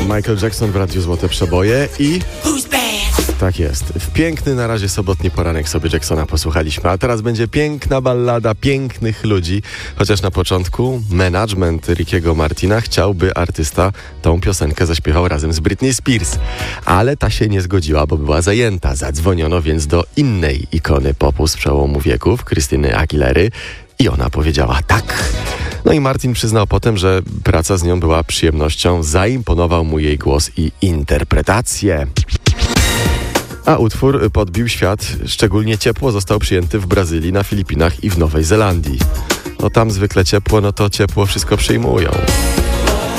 Michael Jackson w Radiu Złote Przeboje i... Tak jest. W piękny na razie sobotni poranek sobie Jacksona posłuchaliśmy, a teraz będzie piękna ballada pięknych ludzi, chociaż na początku management Rickiego Martina chciałby artysta tą piosenkę zaśpiewał razem z Britney Spears, ale ta się nie zgodziła, bo była zajęta. Zadzwoniono więc do innej ikony popu z przełomu wieków, Christiny Aguilery, i ona powiedziała tak. No i Martin przyznał potem, że praca z nią była przyjemnością, zaimponował mu jej głos i interpretacje. A utwór podbił świat, szczególnie ciepło został przyjęty w Brazylii, na Filipinach i w Nowej Zelandii. No tam zwykle ciepło, no to ciepło wszystko przyjmują.